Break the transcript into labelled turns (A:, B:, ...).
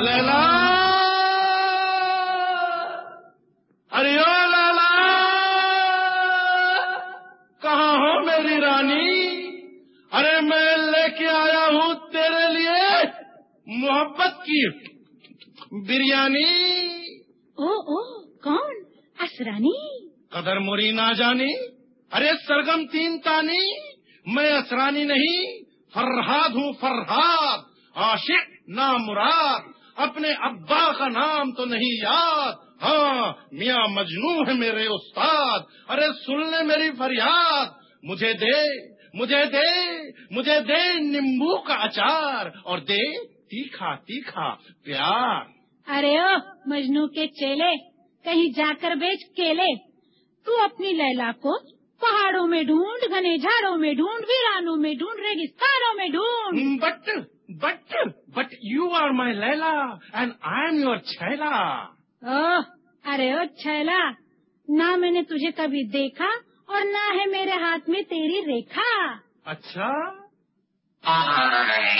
A: لیلا، ارے او لیلا، کہاں ہو میری رانی؟ ارے میں لے کے آیا ہوں تیرے لیے محبت کی بریانی۔
B: او کون؟ اسرانی؟
A: قدر موری نہ جانی، ارے سرگم تین تانی، میں اسرانی نہیں، فرہاد ہوں فرہاد، عاشق نامراد، اپنے ابا کا نام تو نہیں یاد، ہاں میاں مجنوں ہے میرے استاد، ارے سن لے میری فریاد، مجھے دے مجھے دے مجھے دے نیمبو کا اچار، اور دے تیکھا تیکھا پیار۔
B: ارے او مجنوں کے چیلے، کہیں جا کر بیچ کیلے، تو اپنی لیلا کو پہاڑوں میں ڈھونڈ، گھنے جھاڑوں میں ڈھونڈ، ویرانوں میں ڈھونڈ، ریگستانوں میں ڈھونڈ۔
A: But you are my Lila and I am your چھیلا۔
B: ارے او چھیلا، نہ میں نے تجھے کبھی دیکھا اور نہ ہے میرے ہاتھ میں تیری ریکھا۔
A: اچھا